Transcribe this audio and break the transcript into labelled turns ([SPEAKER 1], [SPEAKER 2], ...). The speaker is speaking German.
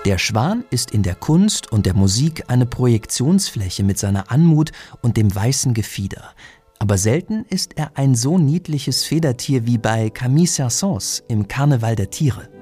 [SPEAKER 1] Der Schwan ist in der Kunst und der Musik eine Projektionsfläche mit seiner Anmut und dem weißen Gefieder. Aber selten ist er ein so niedliches Federtier wie bei Camille Saint-Saëns im Karneval der Tiere.